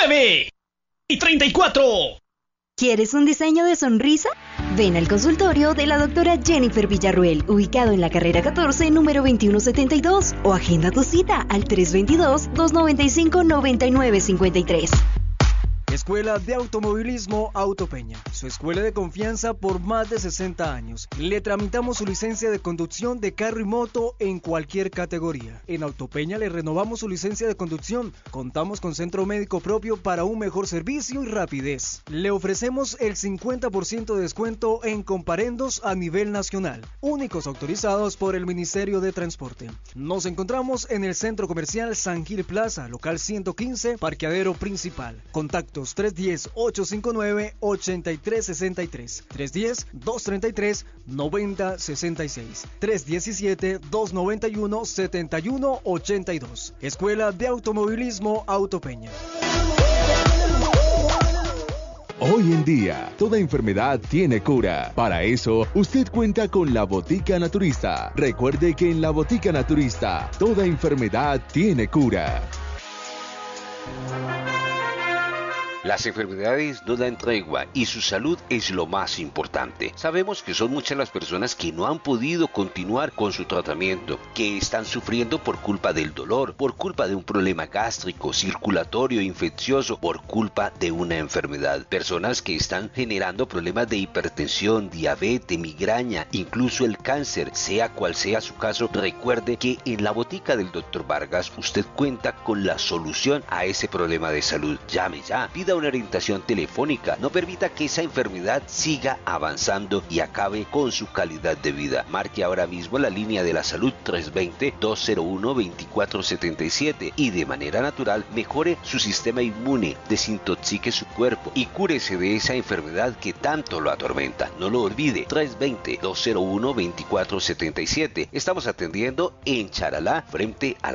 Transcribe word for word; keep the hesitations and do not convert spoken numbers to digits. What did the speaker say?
nueve y treinta y cuatro. ¿Quieres un diseño de sonrisa? Ven al consultorio de la doctora Jennifer Villarruel, ubicado en la carrera catorce, número veintiuno setenta y dos, o agenda tu cita al tres dos dos, dos nueve cinco, nueve nueve cinco tres. Escuela de Automovilismo Autopeña, su escuela de confianza por más de sesenta años. Le tramitamos su licencia de conducción de carro y moto en cualquier categoría. En Autopeña le renovamos su licencia de conducción. Contamos con centro médico propio para un mejor servicio y rapidez. Le ofrecemos el cincuenta por ciento de descuento en comparendos a nivel nacional, únicos autorizados por el Ministerio de Transporte. Nos encontramos en el Centro Comercial San Gil Plaza, local ciento quince, parqueadero principal. Contacto tres uno cero, ocho cinco nueve, ocho tres seis tres, tres uno cero, dos tres tres, nueve cero seis seis, tres uno siete, dos nueve uno, siete uno ocho dos. Escuela de Automovilismo Autopeña. Hoy en día, toda enfermedad tiene cura. Para eso, usted cuenta con la Botica Naturista. Recuerde que en la Botica Naturista, toda enfermedad tiene cura. Las enfermedades no dan tregua y su salud es lo más importante. Sabemos que son muchas las personas que no han podido continuar con su tratamiento, que están sufriendo por culpa del dolor, por culpa de un problema gástrico, circulatorio, infeccioso, por culpa de una enfermedad. Personas que están generando problemas de hipertensión, diabetes, migraña, incluso el cáncer. Sea cual sea su caso, recuerde que en la botica del doctor Vargas usted cuenta con la solución a ese problema de salud. Llame ya, pida una orientación telefónica, no permita que esa enfermedad siga avanzando y acabe con su calidad de vida. Marque ahora mismo la línea de la salud tres dos cero, dos cero uno, dos cuatro siete siete y de manera natural mejore su sistema inmune, desintoxique su cuerpo y cúrese de esa enfermedad que tanto lo atormenta. No lo olvide, tres dos cero, dos cero uno, dos cuatro siete siete. Estamos atendiendo en Charalá frente a la